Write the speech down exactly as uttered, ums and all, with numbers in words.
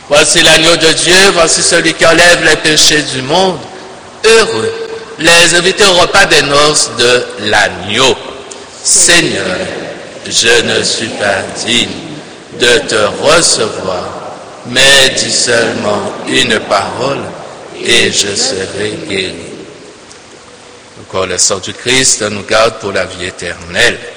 Voici l'agneau de Dieu, voici celui qui enlève les péchés du monde. Heureux les invités au repas des noces de l'agneau. Seigneur, je ne suis pas digne de te recevoir, mais dis seulement une parole et je serai guéri. Le corps et le sang du Christ nous garde pour la vie éternelle.